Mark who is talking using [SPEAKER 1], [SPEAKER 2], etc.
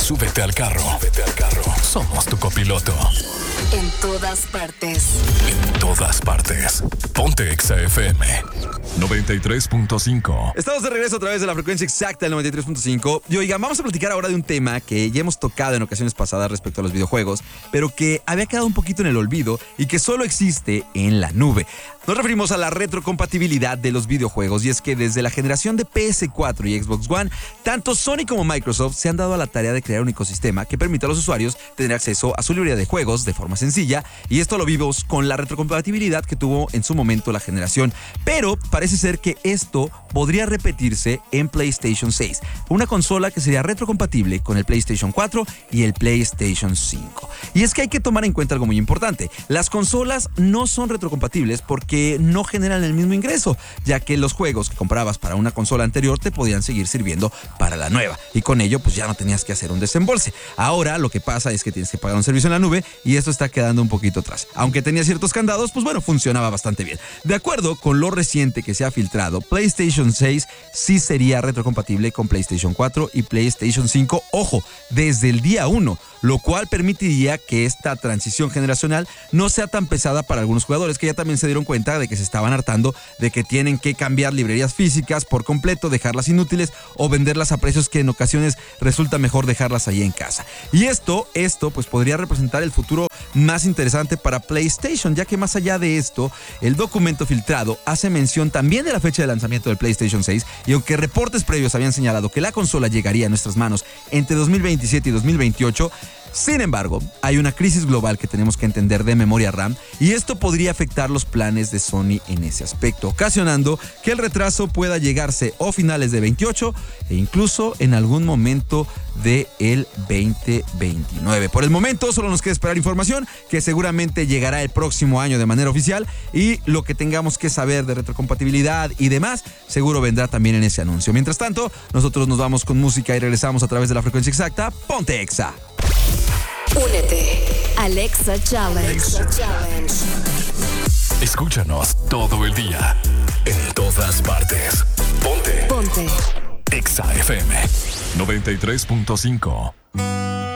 [SPEAKER 1] Súbete al carro. Somos tu copiloto.
[SPEAKER 2] En todas partes.
[SPEAKER 1] En todas partes. Ponte Exa FM 93.5.
[SPEAKER 3] Estamos de regreso a través de la frecuencia exacta del 93.5. Y oigan, vamos a platicar ahora de un tema que ya hemos tocado en ocasiones pasadas respecto a los videojuegos, pero que había quedado un poquito en el olvido y que solo existe en la nube. Nos referimos a la retrocompatibilidad de los videojuegos, y es que desde la generación de PS4 y Xbox One, tanto Sony como Microsoft se han dado a la tarea de crear un ecosistema que permita a los usuarios tener acceso a su librería de juegos de forma sencilla, y esto lo vimos con la retrocompatibilidad que tuvo en su momento la generación. Pero parece ser que esto podría repetirse en PlayStation 6, una consola que sería retrocompatible con el PlayStation 4 y el PlayStation 5. Y es que hay que tomar en cuenta algo muy importante: las consolas no son retrocompatibles porque no generan el mismo ingreso, ya que los juegos que comprabas para una consola anterior te podían seguir sirviendo para la nueva, y con ello pues ya no tenías que hacer un desembolse. Ahora lo que pasa es que tienes que pagar un servicio en la nube, y esto está quedando un poquito atrás. Aunque tenía ciertos candados, pues bueno, funcionaba bastante bien. De acuerdo con lo reciente que se ha filtrado, PlayStation 6 sí sería retrocompatible con PlayStation 4 y PlayStation 5, ojo, desde el día 1, lo cual permitiría que esta transición generacional no sea tan pesada para algunos jugadores que ya también se dieron cuenta de que se estaban hartando de que tienen que cambiar librerías físicas por completo, dejarlas inútiles o venderlas a precios que en ocasiones resulta mejor dejarlas ahí en casa. Y esto pues podría representar el futuro más interesante para PlayStation, ya que más allá de esto, el documento filtrado hace mención también de la fecha de lanzamiento del PlayStation 6, y aunque reportes previos habían señalado que la consola llegaría a nuestras manos entre 2027 y 2028, sin embargo, hay una crisis global que tenemos que entender de memoria RAM, y esto podría afectar los planes de Sony en ese aspecto, ocasionando que el retraso pueda llegarse o finales de 28 e incluso en algún momento de el 2029. Por el momento solo nos queda esperar información que seguramente llegará el próximo año de manera oficial, y lo que tengamos que saber de retrocompatibilidad y demás seguro vendrá también en ese anuncio. Mientras tanto, nosotros nos vamos con música y regresamos a través de la frecuencia exacta. Ponte Exa.
[SPEAKER 2] Únete al Exa Challenge.
[SPEAKER 1] Escúchanos todo el día, en todas partes. Ponte
[SPEAKER 2] Ponte
[SPEAKER 1] Exa FM 93.5.